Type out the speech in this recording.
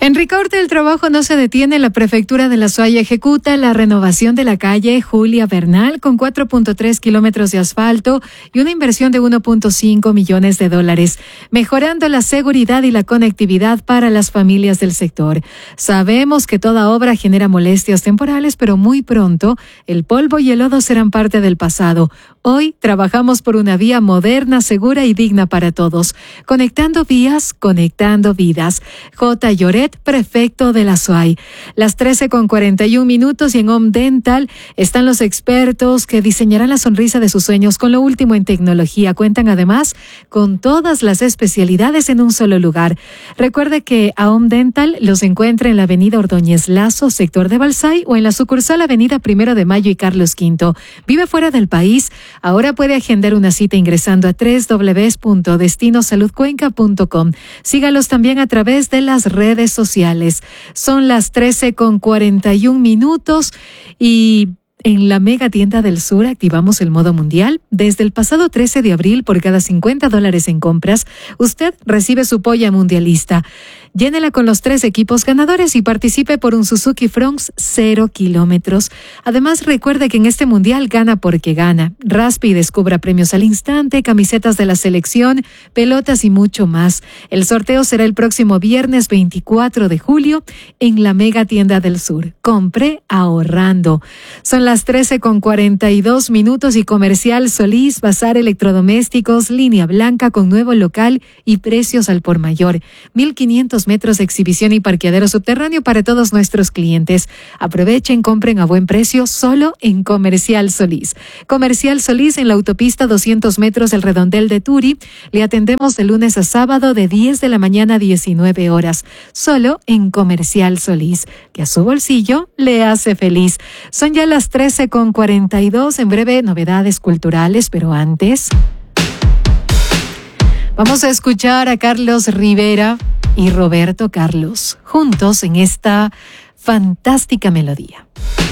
En Ricaurte el trabajo no se detiene. La prefectura de La Suaya ejecuta la renovación de la calle Julia Bernal con 4.3 kilómetros de asfalto y una inversión de 1.5 millones de dólares, mejorando la seguridad y la conectividad para las familias del sector. Sabemos que toda obra genera molestias temporales, pero muy pronto el polvo y el lodo serán parte del pasado. Hoy trabajamos por una vía moderna, segura y digna para todos. Conectando vías, conectando vidas. J. Lloret, prefecto de La Suay. Las 13:41 y en Home Dental están los expertos que diseñarán la sonrisa de sus sueños con lo último en tecnología. Cuentan además con todas las especialidades en un solo lugar. Recuerde que a Home Dental los encuentra en la avenida Ordóñez Lazo, sector de Balsay, o en la sucursal avenida 1 de Mayo y Carlos V. ¿Vive fuera del país? Ahora puede agendar una cita ingresando a www.destinosaludcuenca.com. Sígalos también a través de las redes sociales. Son las 13:41 y en la Mega Tienda del Sur activamos el modo mundial. Desde el pasado 13 de abril, por cada $50 en compras, usted recibe su polla mundialista. Llénela con los 3 equipos ganadores y participe por un Suzuki Fronx 0 kilómetros. Además, recuerde que en este mundial gana porque gana. Raspe y descubra premios al instante, camisetas de la selección, pelotas y mucho más. El sorteo será el próximo viernes 24 de julio en la Mega Tienda del Sur. Compre ahorrando. Son las 13:42 y Comercial Solís, Bazar Electrodomésticos, línea blanca con nuevo local y precios al por mayor. 1,500 metros de exhibición y parqueadero subterráneo para todos nuestros clientes. Aprovechen, compren a buen precio solo en Comercial Solís. Comercial Solís en la autopista 200 metros del Redondel de Turi. Le atendemos de lunes a sábado de 10 de la mañana a 19 horas. Solo en Comercial Solís, que a su bolsillo le hace feliz. Son ya las 13:42. En breve, novedades culturales, pero antes vamos a escuchar a Carlos Rivera y Roberto Carlos juntos en esta fantástica melodía.